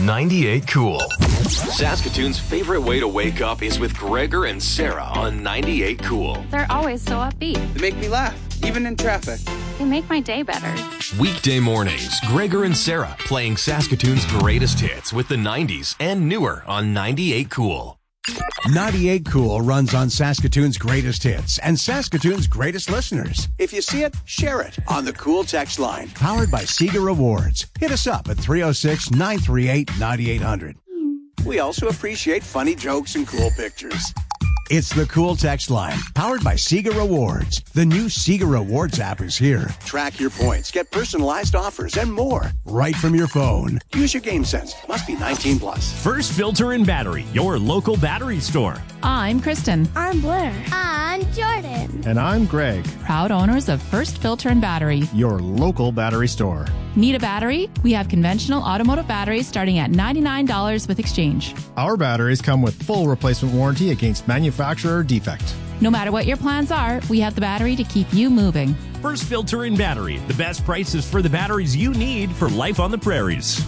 98 Cool. Saskatoon's favorite way to wake up is with Gregor and Sarah on 98 Cool. They're always so upbeat. They make me laugh, even in traffic. They make my day better. Weekday mornings, Gregor and Sarah playing Saskatoon's greatest hits with the 90s and newer on 98 Cool. 98 Cool runs on Saskatoon's greatest hits and Saskatoon's greatest listeners. If you see it, share it on the Cool text line. Powered by Sega Rewards. Hit us up at 306-938-9800. We also appreciate funny jokes and cool pictures. It's the Cool text line, powered by Sega Rewards. The new Sega Rewards app is here. Track your points, get personalized offers, and more right from your phone. Use your game sense. Must be 19 plus. First Filter and Battery, your local battery store. I'm Kristen. I'm Blair. I'm Jordan. And I'm Greg. Proud owners of First Filter and Battery, your local battery store. Need a battery? We have conventional automotive batteries starting at $99 with exchange. Our batteries come with full replacement warranty against manufacturer defect. No matter what your plans are, we have the battery to keep you moving. First Filter and Battery, the best prices for the batteries you need for life on the prairies.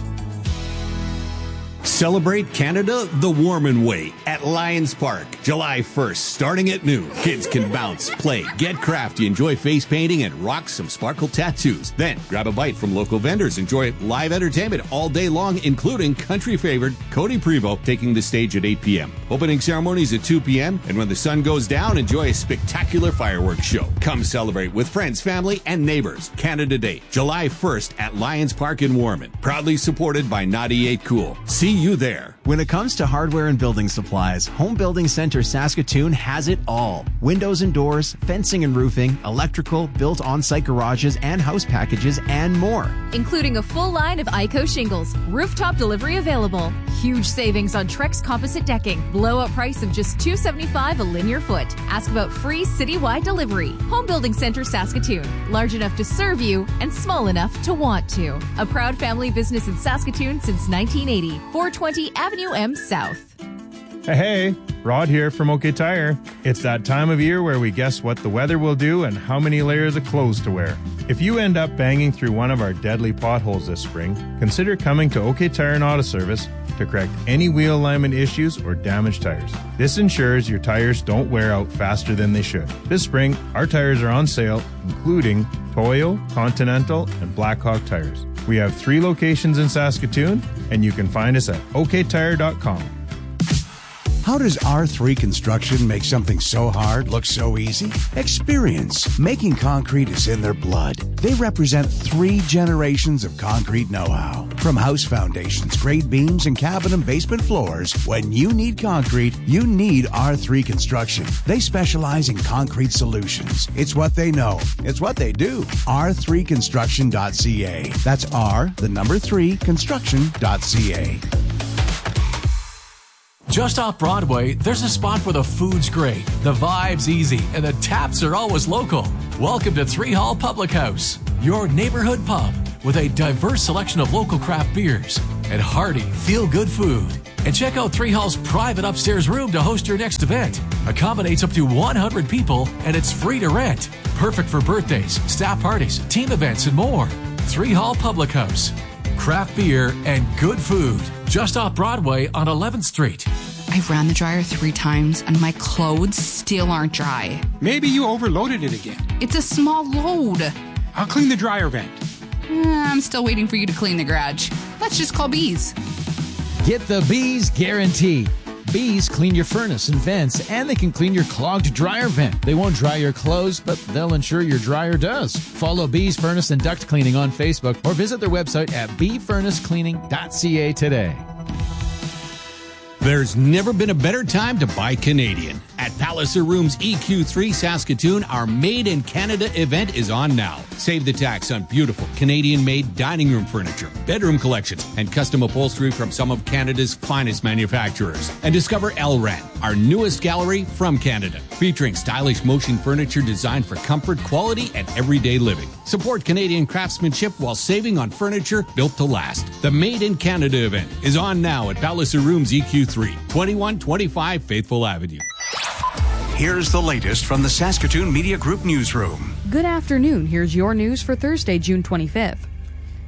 Celebrate Canada the Warman way at Lions Park. July 1st, starting at noon. Kids can bounce, play, get crafty, enjoy face painting, and rock some sparkle tattoos. Then, grab a bite from local vendors. Enjoy live entertainment all day long, including country favorite Cody Prevost taking the stage at 8 p.m. Opening ceremonies at 2 p.m. And when the sun goes down, enjoy a spectacular fireworks show. Come celebrate with friends, family, and neighbors. Canada Day, July 1st at Lions Park in Warman. Proudly supported by 98 Cool. See you there. When it comes to hardware and building supplies, Home Building Center Saskatoon has it all. Windows and doors, fencing and roofing, electrical, built on-site garages and house packages, and more. Including a full line of ICO shingles, rooftop delivery available, huge savings on Trex composite decking, blowout price of just $275 a linear foot. Ask about free citywide delivery. Home Building Center Saskatoon, large enough to serve you and small enough to want to. A proud family business in Saskatoon since 1980. 420 Avenue M South. Hey, Rod here from OK Tire. It's that time of year where we guess what the weather will do and how many layers of clothes to wear. If you end up banging through one of our deadly potholes this spring, consider coming to OK Tire and Auto Service to correct any wheel alignment issues or damaged tires. This ensures your tires don't wear out faster than they should. This spring, our tires are on sale, including Toyo, Continental, and Blackhawk tires. We have 3 locations in Saskatoon, and you can find us at oktire.com. How does R3 Construction make something so hard look so easy? Experience. Making concrete is in their blood. They represent 3 generations of concrete know-how. From house foundations, grade beams, and cabin and basement floors, when you need concrete, you need R3 Construction. They specialize in concrete solutions. It's what they know. It's what they do. R3construction.ca. That's R3 construction.ca. Just off Broadway, there's a spot where the food's great, the vibe's easy, and the taps are always local. Welcome to Three Hall Public House, your neighborhood pub with a diverse selection of local craft beers and hearty, feel-good food. And check out Three Hall's private upstairs room to host your next event. Accommodates up to 100 people, and it's free to rent. Perfect for birthdays, staff parties, team events, and more. Three Hall Public House. Craft beer and good food. Just off Broadway on 11th Street. I've ran the dryer 3 times and my clothes still aren't dry. Maybe you overloaded it again. It's a small load. I'll clean the dryer vent. I'm still waiting for you to clean the garage. Let's just call Bees. Get the Bees guarantee. Bees clean your furnace and vents, and they can clean your clogged dryer vent. They won't dry your clothes, but they'll ensure your dryer does. Follow Bees Furnace and Duct Cleaning on Facebook or visit their website at bfurnacecleaning.ca today. There's never been a better time to buy Canadian. At Palliser Rooms EQ3 Saskatoon, our Made in Canada event is on now. Save the tax on beautiful Canadian-made dining room furniture, bedroom collections, and custom upholstery from some of Canada's finest manufacturers. And discover Elran, our newest gallery from Canada, featuring stylish motion furniture designed for comfort, quality, and everyday living. Support Canadian craftsmanship while saving on furniture built to last. The Made in Canada event is on now at Palliser Rooms EQ3, 2125 Faithful Avenue. Here's the latest from the Saskatoon Media Group newsroom. Good afternoon. Here's your news for Thursday, June 25th.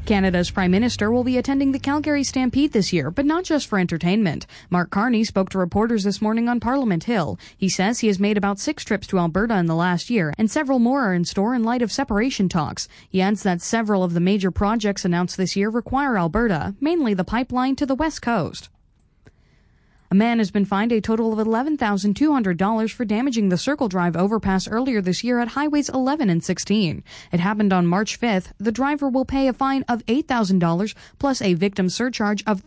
Canada's Prime Minister will be attending the Calgary Stampede this year, but not just for entertainment. Mark Carney spoke to reporters this morning on Parliament Hill. He says he has made about 6 trips to Alberta in the last year, and several more are in store in light of separation talks. He adds that several of the major projects announced this year require Alberta, mainly the pipeline to the West Coast. A man has been fined a total of $11,200 for damaging the Circle Drive overpass earlier this year at Highways 11 and 16. It happened on March 5th. The driver will pay a fine of $8,000 plus a victim surcharge of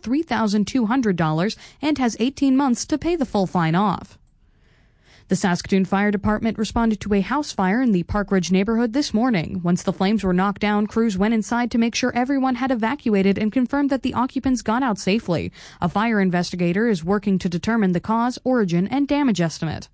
$3,200 and has 18 months to pay the full fine off. The Saskatoon Fire Department responded to a house fire in the Park Ridge neighborhood this morning. Once the flames were knocked down, crews went inside to make sure everyone had evacuated and confirmed that the occupants got out safely. A fire investigator is working to determine the cause, origin, and damage estimate.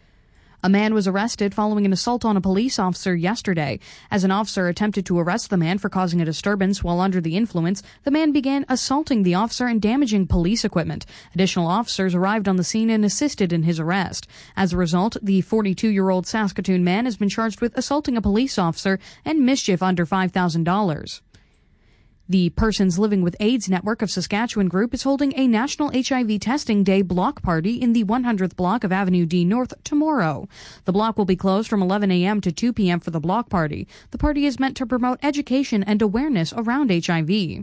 A man was arrested following an assault on a police officer yesterday. As an officer attempted to arrest the man for causing a disturbance while under the influence, the man began assaulting the officer and damaging police equipment. Additional officers arrived on the scene and assisted in his arrest. As a result, the 42-year-old Saskatoon man has been charged with assaulting a police officer and mischief under $5,000. The Persons Living with AIDS Network of Saskatchewan group is holding a National HIV Testing Day block party in the 100th block of Avenue D North tomorrow. The block will be closed from 11 a.m. to 2 p.m. for the block party. The party is meant to promote education and awareness around HIV.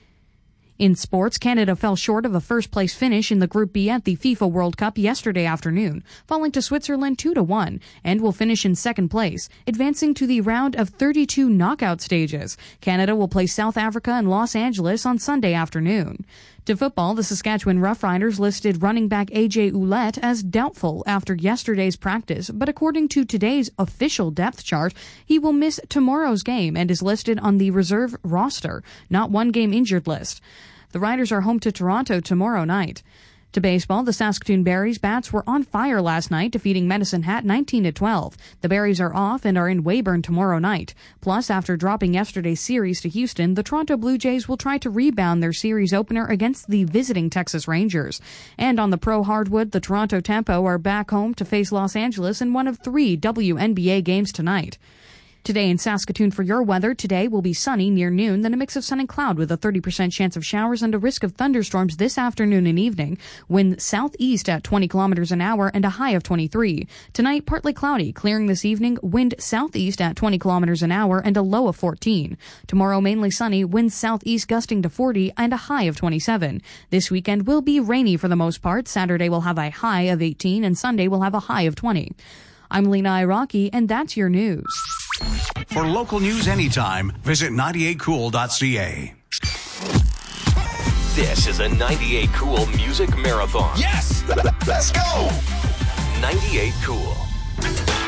In sports, Canada fell short of a first-place finish in the Group B at the FIFA World Cup yesterday afternoon, falling to Switzerland 2-1, and will finish in second place, advancing to the round of 32 knockout stages. Canada will play South Africa in Los Angeles on Sunday afternoon. To football, the Saskatchewan Roughriders listed running back A.J. Ouellette as doubtful after yesterday's practice, but according to today's official depth chart, he will miss tomorrow's game and is listed on the reserve roster, not one game injured list. The Riders are home to Toronto tomorrow night. To baseball, the Saskatoon Berries bats were on fire last night, defeating Medicine Hat 19-12. The Berries are off and are in Weyburn tomorrow night. Plus, after dropping yesterday's series to Houston, the Toronto Blue Jays will try to rebound their series opener against the visiting Texas Rangers. And on the pro hardwood, the Toronto Tempo are back home to face Los Angeles in one of 3 WNBA games tonight. Today in Saskatoon for your weather, today will be sunny near noon, then a mix of sun and cloud with a 30% chance of showers and a risk of thunderstorms this afternoon and evening. Wind southeast at 20 kilometers an hour and a high of 23. Tonight, partly cloudy, clearing this evening, wind southeast at 20 kilometers an hour and a low of 14. Tomorrow, mainly sunny, wind southeast gusting to 40 and a high of 27. This weekend will be rainy for the most part. Saturday will have a high of 18 and Sunday will have a high of 20. I'm Lena Iraqi, and that's your news. For local news anytime, visit 98cool.ca. This is a 98 Cool Music Marathon. Yes! Let's go! 98 Cool.